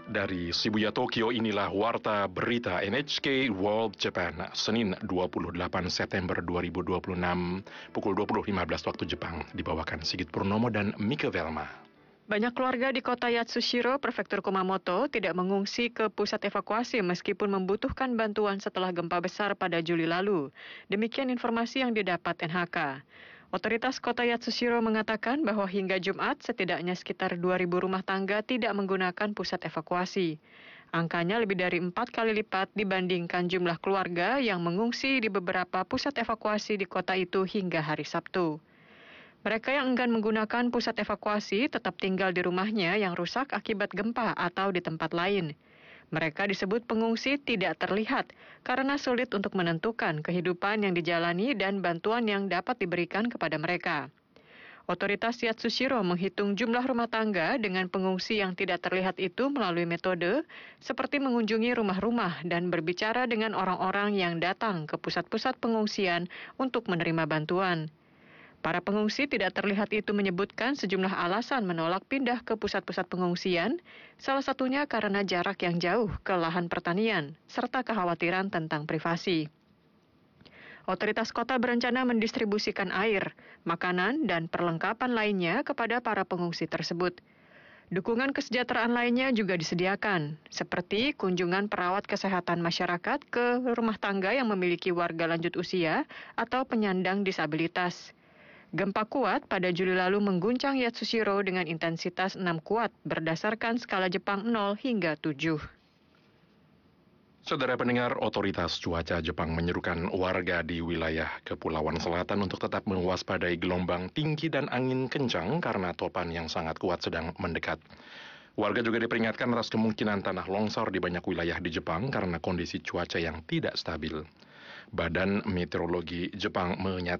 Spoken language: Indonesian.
Dari Shibuya, Tokyo, inilah Warta Berita NHK World Japan, Senin 28 September 2026, pukul 20.15 waktu Jepang, dibawakan Sigit Purnomo dan Mika Velma. Banyak keluarga di kota Yatsushiro, Prefektur Kumamoto, tidak mengungsi ke pusat evakuasi meskipun membutuhkan bantuan setelah gempa besar pada Juli lalu. Demikian informasi yang didapat NHK. Otoritas kota Yatsushiro mengatakan bahwa hingga Jumat setidaknya sekitar 2.000 rumah tangga tidak menggunakan pusat evakuasi. Angkanya lebih dari 4 kali lipat dibandingkan jumlah keluarga yang mengungsi di beberapa pusat evakuasi di kota itu hingga hari Sabtu. Mereka yang enggan menggunakan pusat evakuasi tetap tinggal di rumahnya yang rusak akibat gempa atau di tempat lain. Mereka disebut pengungsi tidak terlihat karena sulit untuk menentukan kehidupan yang dijalani dan bantuan yang dapat diberikan kepada mereka. Otoritas Yatsushiro menghitung jumlah rumah tangga dengan pengungsi yang tidak terlihat itu melalui metode seperti mengunjungi rumah-rumah dan berbicara dengan orang-orang yang datang ke pusat-pusat pengungsian untuk menerima bantuan. Para pengungsi tidak terlihat itu menyebutkan sejumlah alasan menolak pindah ke pusat-pusat pengungsian, salah satunya karena jarak yang jauh ke lahan pertanian, serta kekhawatiran tentang privasi. Otoritas kota berencana mendistribusikan air, makanan, dan perlengkapan lainnya kepada para pengungsi tersebut. Dukungan kesejahteraan lainnya juga disediakan, seperti kunjungan perawat kesehatan masyarakat ke rumah tangga yang memiliki warga lanjut usia atau penyandang disabilitas. Gempa kuat pada Juli lalu mengguncang Yatsushiro dengan intensitas 6 kuat berdasarkan skala Jepang 0 hingga 7. Saudara pendengar, otoritas cuaca Jepang menyerukan warga di wilayah Kepulauan Selatan untuk tetap mewaspadai gelombang tinggi dan angin kencang karena topan yang sangat kuat sedang mendekat. Warga juga diperingatkan atas kemungkinan tanah longsor di banyak wilayah di Jepang karena kondisi cuaca yang tidak stabil. Badan Meteorologi Jepang menyatakan